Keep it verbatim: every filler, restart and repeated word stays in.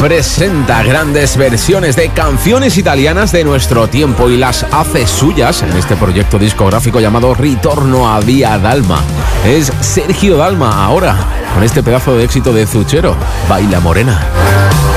presenta grandes versiones de canciones italianas de nuestro tiempo y las hace suyas en este proyecto discográfico llamado Ritorno a Via Dalma. Es Sergio Dalma ahora, con este pedazo de éxito de Zucchero, Baila Morena.